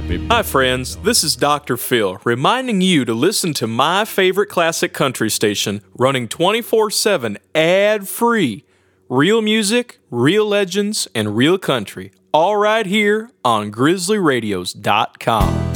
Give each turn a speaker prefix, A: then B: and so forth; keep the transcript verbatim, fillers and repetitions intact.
A: happy.
B: Hi, friends. This is Doctor Phil, reminding you to listen to my favorite classic country station, running twenty-four seven ad-free. Real music, real legends, and real country. All right here on grizzly radios dot com.